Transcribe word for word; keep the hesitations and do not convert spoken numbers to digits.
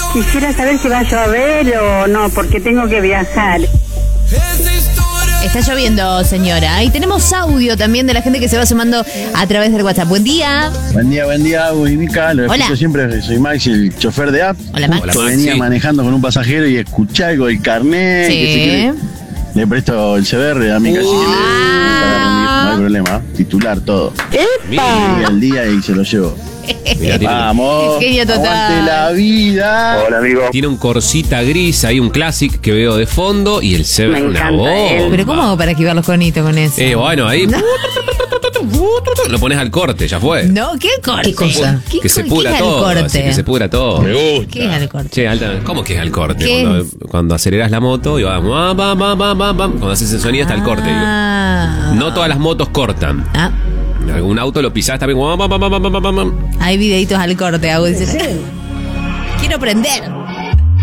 Quisiera saber si va a llover o no, porque tengo que viajar. Está lloviendo, señora. Y tenemos audio también de la gente que se va sumando a través del WhatsApp. Buen día. Buen día, buen día, Agus y Mica. Lo Hola. escucho siempre, soy Max, el chofer de app. Hola, Max. Justo Hola, Max, venía sí. manejando con un pasajero y escuché algo del carnet. Sí. Que si quiere, le presto el C B R a Mica si quiere, para rendir, no hay problema. Titular todo. Llegué al día y se lo llevo. Mirá, tiene, Vamos, Genio total. aguante la vida. Hola, amigo. tiene un Corsita gris, hay un Classic que veo de fondo y el C B Me una encanta bomba. él. Pero ¿cómo hago para esquivar los conitos con eso? Eh, bueno, ahí lo pones al corte, ya fue. No, ¿qué corte? ¿Qué cosa? ¿Qué, Que se co- pudra ¿qué es al todo, corte? así que se pudra todo. ¿Qué es al corte? Che, alta, ¿cómo que es al corte? ¿Qué Cuando, es? cuando aceleras la moto y vas, bam, bam, bam, bam, bam, bam, cuando haces el sonido está el corte. digo. Ah. No todas las motos cortan. Ah, Algún auto lo pisás también. Bam, bam, bam, bam, bam, bam, bam. hay videitos al corte, hago dice. Quiero prender.